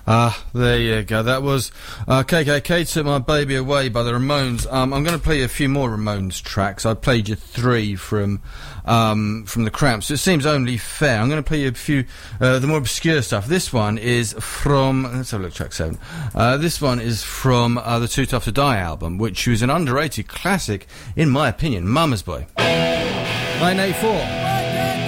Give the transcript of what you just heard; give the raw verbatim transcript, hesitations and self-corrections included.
Ah, there you go. That was uh, K K K Took My Baby Away by the Ramones. Um, I'm going to play you a few more Ramones tracks. I played you three from um, from the Cramps. So it seems only fair. I'm going to play you a few uh, the more obscure stuff. This one is from let's have a look. Track seven. Uh, this one is from uh, the Too Tough to Die album, which was an underrated classic, in my opinion. Mama's Boy. nineteen eighty-four.